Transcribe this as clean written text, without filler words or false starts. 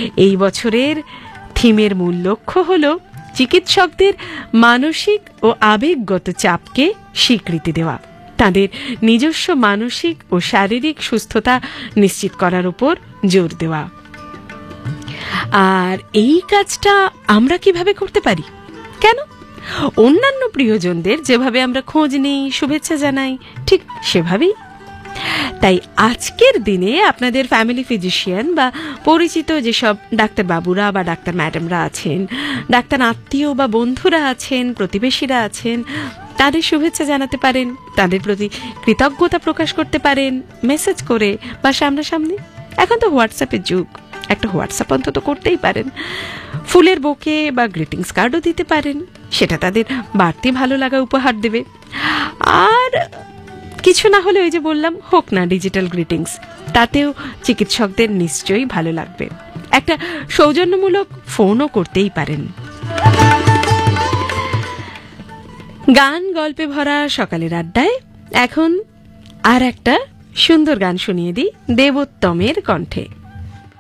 এই বছরের থিমের মূল লক্ষ্য হল চিকিৎসকদের মানসিক ও আবেগগত চাপকে স্বীকৃতি দেওয়া, তাদের নিজস্ব মানসিক ও শারীরিক সুস্থতা নিশ্চিত করার উপর জোর দেওয়া। আর এই কাজটা আমরা কিভাবে করতে পারি? কেন, অন্যান্য প্রিয়জনদের যেভাবে আমরা খোঁজ নেই, শুভেচ্ছা জানাই, ঠিক সেভাবেই। তাই আজকের দিনে আপনাদের ফ্যামিলি ফিজিশিয়ান বা পরিচিত যেসব ডাক্তার বাবুরা বা ডাক্তার ম্যাডামরা আছেন, ডাক্তার আত্মীয় বা বন্ধুরা আছেন, প্রতিবেশীরা আছেন, তাদের শুভেচ্ছা জানাতে পারেন, তাদের প্রতি কৃতজ্ঞতা প্রকাশ করতে পারেন মেসেজ করে বা সামনাসামনি। এখন তো হোয়াটসঅ্যাপের যুগ, একটা হোয়াটসঅ্যাপ অন্তত করতেই পারেন। ফুলের বোকে বা গ্রিটিংস কার্ডও দিতে পারেন, সেটা তাদের বাড়তি ভালো লাগা উপহার দেবে। আর কিছু না হলে ওই যে বললাম, হোক না ডিজিটাল গ্রিটিংস, তাতেও চিকিৎসকদের নিশ্চয়ই ভালো লাগবে। একটা সৌজন্যমূলক ফোনও করতেই পারেন। গান গল্পে ভরা সকালের আড্ডায় এখন আর একটা সুন্দর গান শুনিয়ে দিই দেবোত্তমের কণ্ঠে।